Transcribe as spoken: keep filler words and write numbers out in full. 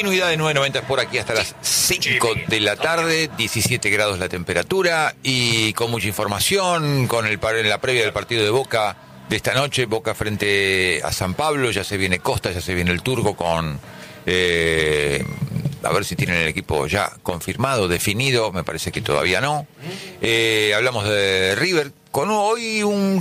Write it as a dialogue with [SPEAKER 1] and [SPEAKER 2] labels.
[SPEAKER 1] Continuidad de nueve noventa por aquí hasta las cinco de la tarde, diecisiete grados la temperatura y con mucha información, con el en la previa del partido de Boca de esta noche, Boca frente a San Pablo, ya se viene Costa, ya se viene el Turco con... Eh, a ver si tienen el equipo ya confirmado, definido, me parece que todavía no. Eh, hablamos de River, con hoy un